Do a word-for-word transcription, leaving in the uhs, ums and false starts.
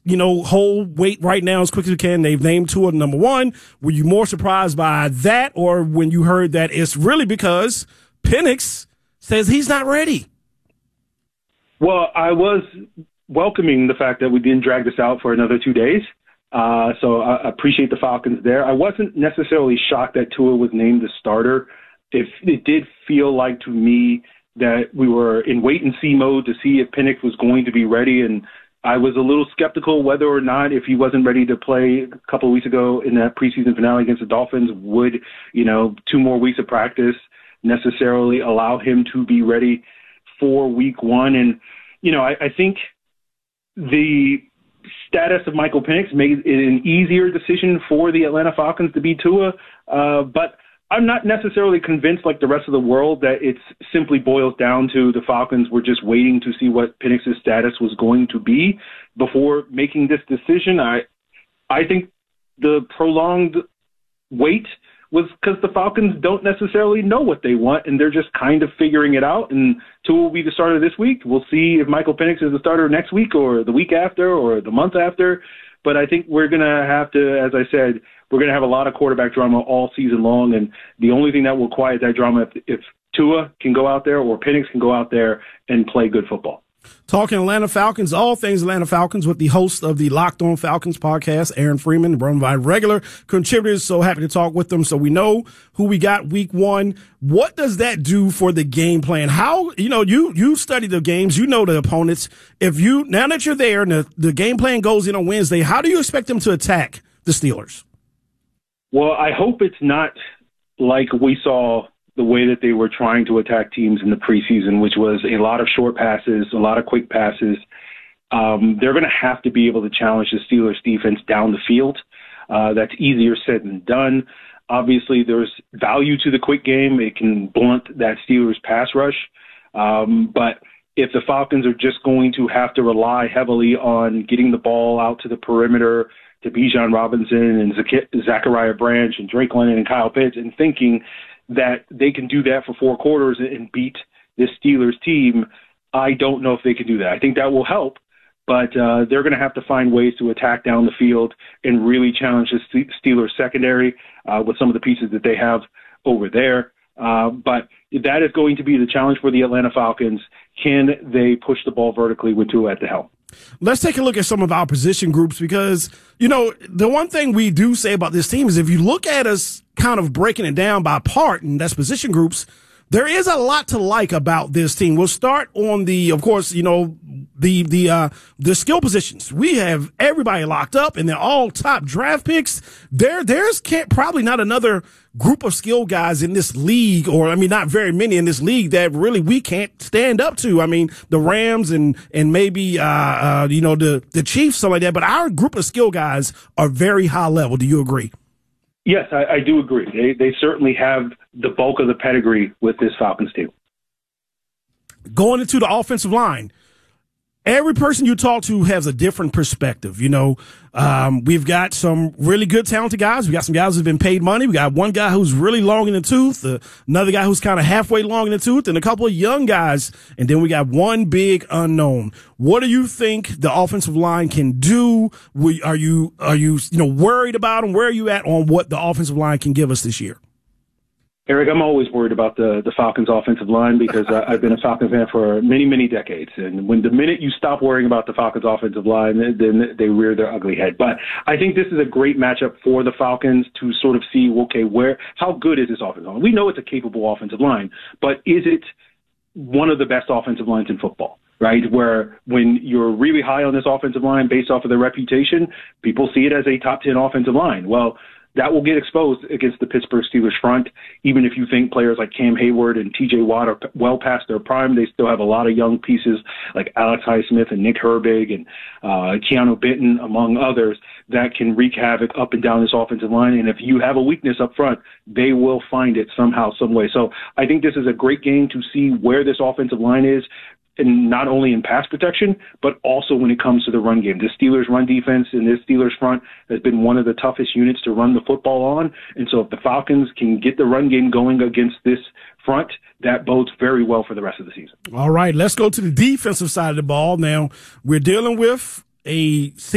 you know, hold weight right now as quick as you can. They've named Tua number one. Were you more surprised by that, or when you heard that it's really because Penix says he's not ready? Well, I was welcoming the fact that we didn't drag this out for another two days. Uh, so I appreciate the Falcons there. I wasn't necessarily shocked that Tua was named the starter. If it did feel like to me that we were in wait and see mode to see if Penix was going to be ready, and I was a little skeptical whether or not, if he wasn't ready to play a couple of weeks ago in that preseason finale against the Dolphins, would, you know, two more weeks of practice necessarily allow him to be ready for week one. And, you know, I, I think the status of Michael Penix made it an easier decision for the Atlanta Falcons to be Tua, uh, but I'm not necessarily convinced, like the rest of the world, that it simply boils down to the Falcons were just waiting to see what Penix's status was going to be before making this decision. I, I think the prolonged wait was because the Falcons don't necessarily know what they want, and they're just kind of figuring it out. And Tua will be the starter this week. We'll see if Michael Penix is the starter next week or the week after or the month after. But I think we're going to have to, as I said, we're going to have a lot of quarterback drama all season long. And the only thing that will quiet that drama if, if Tua can go out there or Penix can go out there and play good football. Talking Atlanta Falcons, all things Atlanta Falcons with the host of the Locked On Falcons podcast, Aaron Freeman, run by regular contributors. So happy to talk with them. So we know who we got week one. What does that do for the game plan? How, you know, you, you study the games, you know the opponents. If you, now that you're there and the, the game plan goes in on Wednesday, how do you expect them to attack the Steelers? Well, I hope it's not like we saw the way that they were trying to attack teams in the preseason, which was a lot of short passes, a lot of quick passes. Um, they're going to have to be able to challenge the Steelers defense down the field. Uh, that's easier said than done. Obviously, there's value to the quick game. It can blunt that Steelers pass rush. Um, but if the Falcons are just going to have to rely heavily on getting the ball out to the perimeter to Bijan Robinson and Zachariah Branch and Drake London and Kyle Pitts, and thinking that they can do that for four quarters and beat this Steelers team, I don't know if they can do that. I think that will help, but uh, they're going to have to find ways to attack down the field and really challenge the Steelers secondary uh, with some of the pieces that they have over there. Uh, but that is going to be the challenge for the Atlanta Falcons. Can they push the ball vertically with Tua at the helm? Let's take a look at some of our position groups because, you know, the one thing we do say about this team is if you look at us kind of breaking it down by part, and that's position groups, there is a lot to like about this team. We'll start on the, of course, you know, the, the, uh, the skill positions. We have everybody locked up and they're all top draft picks. There, there's can't, probably not another group of skill guys in this league, or, I mean, not very many in this league that really we can't stand up to. I mean, the Rams and, and maybe, uh, uh, you know, the, the Chiefs, something like that. But our group of skill guys are very high level. Do you agree? Yes, I, I do agree. They they certainly have the bulk of the pedigree with this Falcons team. Going into the offensive line, every person you talk to has a different perspective. You know, um, we've got some really good, talented guys. We got some guys who've been paid money. We got one guy who's really long in the tooth, uh, another guy who's kind of halfway long in the tooth, and a couple of young guys. And then we got one big unknown. What do you think the offensive line can do? Are you, are you, you know, worried about them? Where are you at on what the offensive line can give us this year? Eric, I'm always worried about the, the Falcons offensive line because I, I've been a Falcons fan for many, many decades. And when the minute you stop worrying about the Falcons offensive line, then they rear their ugly head. But I think this is a great matchup for the Falcons to sort of see, okay, where, how good is this offensive line? We know it's a capable offensive line, but is it one of the best offensive lines in football? Right, where when you're really high on this offensive line based off of their reputation, people see it as a top ten offensive line. Well, that will get exposed against the Pittsburgh Steelers front. Even if you think players like Cam Hayward and T J Watt are well past their prime, they still have a lot of young pieces like Alex Highsmith and Nick Herbig and uh, Keanu Benton, among others, that can wreak havoc up and down this offensive line. And if you have a weakness up front, they will find it somehow, some way. So I think this is a great game to see where this offensive line is, and not only in pass protection, but also when it comes to the run game. The Steelers' run defense and this Steelers' front has been one of the toughest units to run the football on. And so if the Falcons can get the run game going against this front, that bodes very well for the rest of the season. All right, let's go to the defensive side of the ball. Now, we're dealing with a